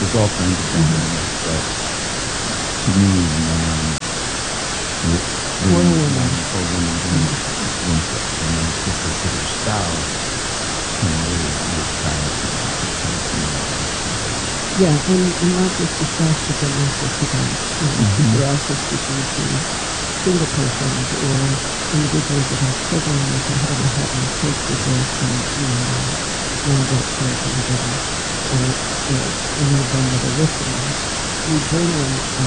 there's all kinds of dynamics, but to me, One the woman. one or woman being one and then just as her spouse can really be tied to that to me also. Yeah, and not just the spouse, but then also to them. Because you're also speaking to single persons or individuals that have children and say, how do I cope with this and, manage that parenting together, or any of them that are listening. We bring in